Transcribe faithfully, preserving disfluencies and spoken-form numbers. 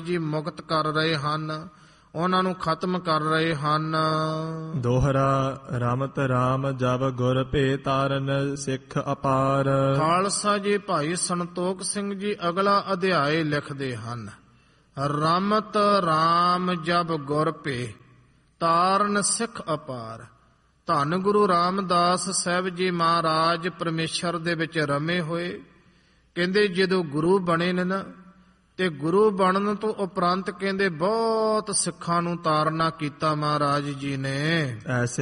ਜੀ ਮੁਕਤ ਕਰ ਰਹੇ ਹਨ, ਉਹਨਾਂ ਨੂੰ ਖਤਮ ਕਰ ਰਹੇ ਹਨ। ਦੋਹਰਾ ਰਮਤ ਰਾਮ ਜਬ ਗੁਰ ਭੇ ਤਾਰਨ ਸਿੱਖ ਅਪਾਰ। ਖਾਲਸਾ ਜੀ ਭਾਈ ਸੰਤੋਖ ਸਿੰਘ ਜੀ ਅਗਲਾ ਅਧਿਆਏ ਲਿਖਦੇ ਹਨ। ਰਮਤ ਰਾਮ ਜਬ ਗੁਰ ਭੇ ਤਾਰਨ ਸਿੱਖ ਅਪਾਰ। ਧੰਨ ਗੁਰੂ ਰਾਮਦਾਸ ਸਾਹਿਬ ਜੀ ਮਹਾਰਾਜ ਪਰਮੇਸ਼ਰ ਦੇ ਵਿੱਚ ਰਮੇ ਹੋਏ। ਕਹਿੰਦੇ ਜਦੋਂ ਗੁਰੂ ਬਣੇ ਨੇ ਨਾ, ਤੇ ਗੁਰੂ ਬਣਨ ਤੋਂ ਉਪਰੰਤ ਕਹਿੰਦੇ ਬਹੁਤ ਸਿੱਖਾਂ ਨੂੰ ਤਾਰਨਾ ਕੀਤਾ ਮਹਾਰਾਜ ਜੀ ਨੇ। ਐਸੇ